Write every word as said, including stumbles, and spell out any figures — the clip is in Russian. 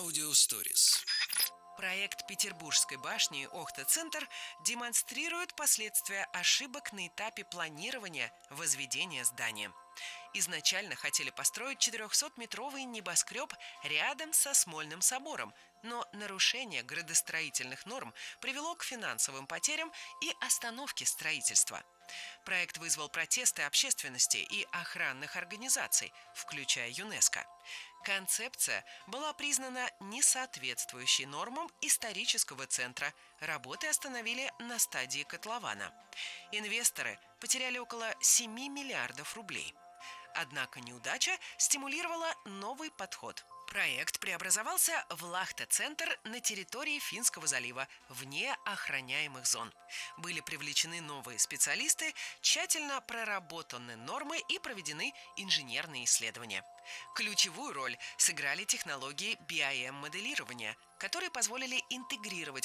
Audio Stories. Проект Петербургской башни «Охта-центр» демонстрирует последствия ошибок на этапе планирования возведения здания. Изначально хотели построить четырехсотметровый небоскреб рядом со Смольным собором, но нарушение градостроительных норм привело к финансовым потерям и остановке строительства. Проект вызвал протесты общественности и охранных организаций, включая ЮНЕСКО. Концепция была признана несоответствующей нормам исторического центра. Работы остановили на стадии котлована. Инвесторы потеряли около семи миллиардов рублей. Однако неудача стимулировала новый подход. Проект преобразовался в Лахта-центр на территории Финского залива, вне охраняемых зон. Были привлечены новые специалисты, тщательно проработаны нормы и проведены инженерные исследования. Ключевую роль сыграли технологии би ай эм-моделирования, которые позволили интегрировать